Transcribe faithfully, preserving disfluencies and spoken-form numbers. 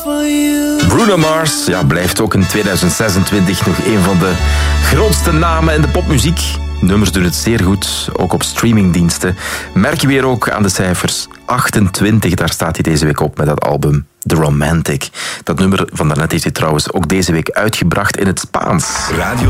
Bruno Mars ja, blijft ook in tweeduizend zesentwintig nog een van de grootste namen in de popmuziek. Nummers doen het zeer goed, ook op streamingdiensten. Merk je weer ook aan de cijfers. achtentwintig, daar staat hij deze week op met dat album The Romantic. Dat nummer van daarnet heeft hij trouwens ook deze week uitgebracht in het Spaans. Radio